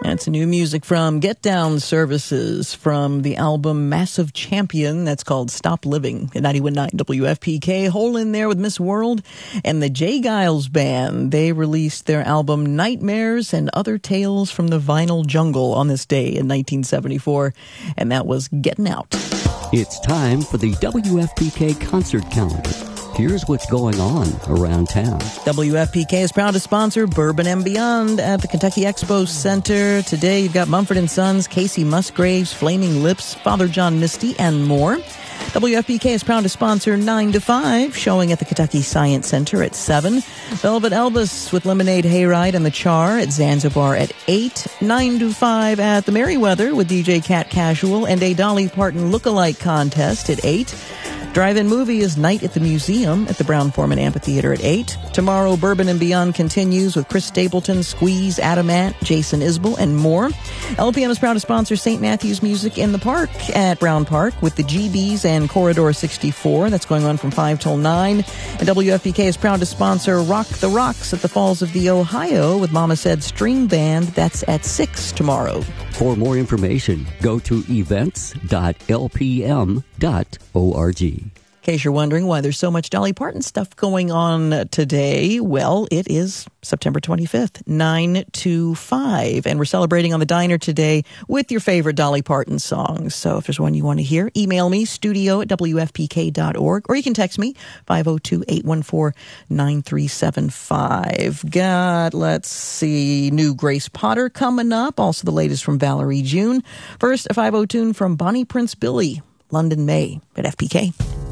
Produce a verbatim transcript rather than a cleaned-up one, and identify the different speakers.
Speaker 1: That's new music from Get Down Services from the album Massive Champion. That's called Stop Living at ninety-one point nine W F P K. Hole in there with Miss World and the Jay Giles Band. They released their album Nightmares and Other Tales from the Vinyl Jungle on this day in nineteen seventy-four. And that was Getting Out.
Speaker 2: It's time for the W F P K concert calendar. Here's what's going on around town.
Speaker 1: W F P K is proud to sponsor Bourbon and Beyond at the Kentucky Expo Center. Today you've got Mumford and Sons, Casey Musgraves, Flaming Lips, Father John Misty, and more. W F P K is proud to sponsor nine to five, showing at the Kentucky Science Center at seven. Velvet Elvis with Lemonade Hayride and The Char at Zanzibar at eight. nine to five at the Merriweather with D J Cat Casual and a Dolly Parton lookalike contest at eight. Drive-in movie is Night at the Museum at the Brown-Forman Amphitheater at eight. Tomorrow, Bourbon and Beyond continues with Chris Stapleton, Squeeze, Adamant, Jason Isbell, and more. L P M is proud to sponsor Saint Matthew's Music in the Park at Brown Park with the G Bs and Corridor sixty-four. That's going on from five till nine. And W F P K is proud to sponsor Rock the Rocks at the Falls of the Ohio with Mama Said String Band. That's at six tomorrow.
Speaker 2: For more information, go to events dot l p m dot org.
Speaker 1: In case you're wondering why there's so much Dolly Parton stuff going on today, well, it is September twenty-fifth, nine to five, and we're celebrating on the Diner today with your favorite Dolly Parton songs. So if there's one you want to hear, email me, studio at w f p k dot org, or you can text me, five oh two, eight one four, nine three seven five. Got, let's see, new Grace Potter coming up, also the latest from Valerie June. First, a five oh tune from Bonnie Prince Billy, London May at F P K.